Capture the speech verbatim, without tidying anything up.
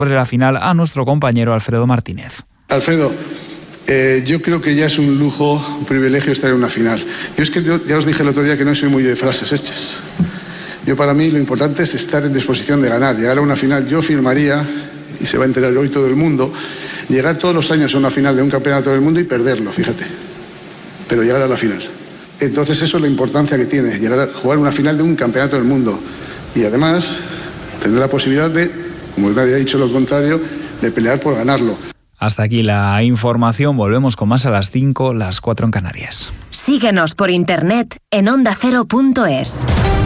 sobre la final a nuestro compañero Alfredo Martínez. Alfredo, eh, yo creo que ya es un lujo, un privilegio estar en una final. Yo es que yo, ya os dije el otro día que no soy muy de frases hechas. Yo para mí lo importante es estar en disposición de ganar, llegar a una final. Yo firmaría, y se va a enterar hoy todo el mundo, llegar todos los años a una final de un campeonato del mundo y perderlo, fíjate, pero llegar a la final. Entonces eso es la importancia que tiene, llegar a jugar una final de un campeonato del mundo y además tener la posibilidad de, como nadie ha dicho lo contrario, de pelear por ganarlo. Hasta aquí la información, volvemos con más a las cinco, las cuatro en Canarias. Síguenos por internet en onda cero punto es.